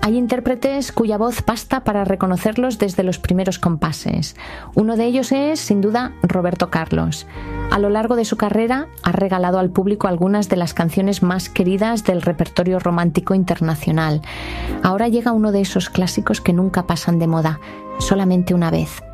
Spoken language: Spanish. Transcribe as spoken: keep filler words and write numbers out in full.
Hay intérpretes cuya voz basta para reconocerlos desde los primeros compases. Uno de ellos es, sin duda, Roberto Carlos. A lo largo de su carrera ha regalado al público algunas de las canciones más queridas del repertorio romántico internacional. Ahora llega uno de esos clásicos que nunca pasan de moda, Solamente una vez.